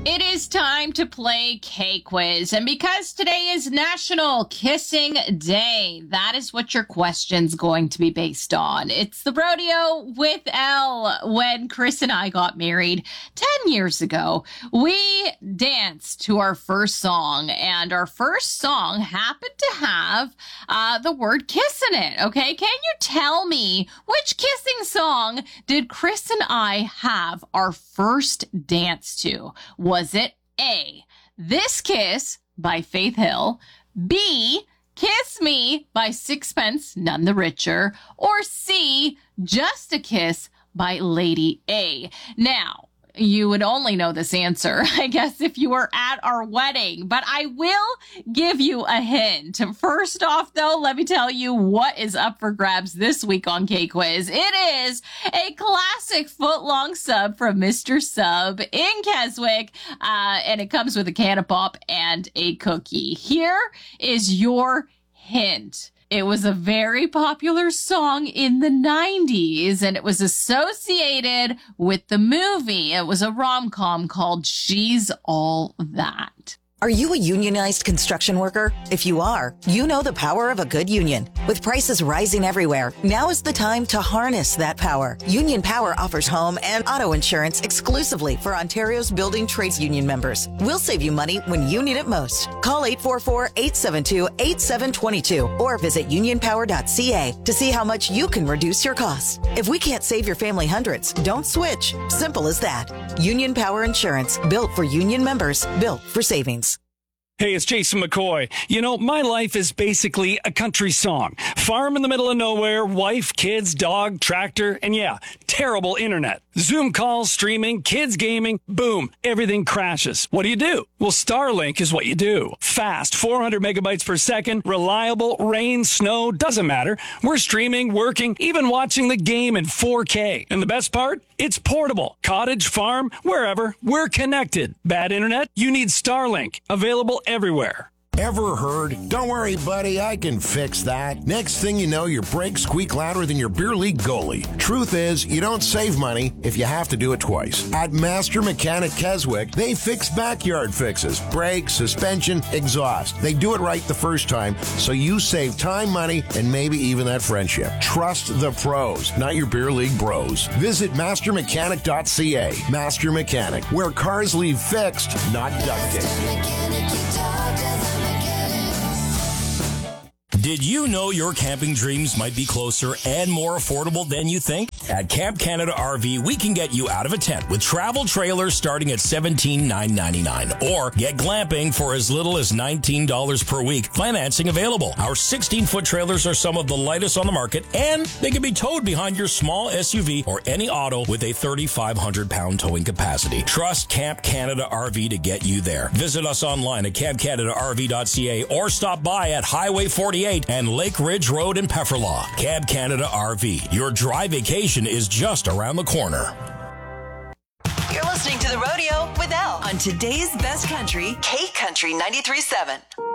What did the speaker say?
It is time to play K-Quiz, and because today is National Kissing Day, that is what your question's going to be based on. It's the rodeo with Elle. When Chris and I got married 10 years ago, we danced to our first song, and our first song happened to have the word kiss in it, okay? Can you tell me which kissing song did Chris and I have our first dance to? Was it A, This Kiss by Faith Hill, B, Kiss Me by Sixpence None the Richer, or C, Just a Kiss by Lady A? Now, you would only know this answer, I guess, if you were at our wedding, but I will give you a hint. First off, though, let me tell you what is up for grabs this week on K-Quiz. It is a classic foot-long sub from Mr. Sub in Keswick, and it comes with a can of pop and a cookie. Here is your hint. It was a very popular song in the 90s, and it was associated with the movie. It was a rom-com called She's All That. Are you a unionized construction worker? If you are, you know the power of a good union. With prices rising everywhere, now is the time to harness that power. Union Power offers home and auto insurance exclusively for Ontario's building trades union members. We'll save you money when you need it most. Call 844-872-8722 or visit unionpower.ca to see how much you can reduce your costs. If we can't save your family hundreds, don't switch. Simple as that. Union Power Insurance, built for union members, built for savings. Hey, it's Jason McCoy. You know, my life is basically a country song. Farm in the middle of nowhere, wife, kids, dog, tractor, and yeah, terrible internet. Zoom calls, streaming, kids gaming, boom, everything crashes. What do? Well, Starlink is what you do. Fast, 400 megabytes per second, reliable, rain, snow, doesn't matter. We're streaming, working, even watching the game in 4K. And the best part? It's portable. Cottage, farm, wherever, we're connected. Bad internet? You need Starlink. Available everywhere. Ever heard? Don't worry, buddy, I can fix that. Next thing you know, your brakes squeak louder than your beer league goalie. Truth is, you don't save money if you have to do it twice. At Master Mechanic Keswick, they fix backyard fixes, brakes, suspension, exhaust. They do it right the first time, so you save time, money, and maybe even that friendship. Trust the pros, not your beer league bros. Visit mastermechanic.ca. Master Mechanic, where cars leave fixed, not ducted. Did you know your camping dreams might be closer and more affordable than you think? At Camp Canada RV, we can get you out of a tent with travel trailers starting at $17,999. Or get glamping for as little as $19 per week. Financing available. Our 16-foot trailers are some of the lightest on the market, and they can be towed behind your small SUV or any auto with a 3,500-pound towing capacity. Trust Camp Canada RV to get you there. Visit us online at campcanadarv.ca or stop by at Highway 48 and Lake Ridge Road in Pefferlaw. Cab Canada RV. Your dry vacation is just around the corner. You're listening to The Rodeo with Elle on today's best country, K Country 93.7.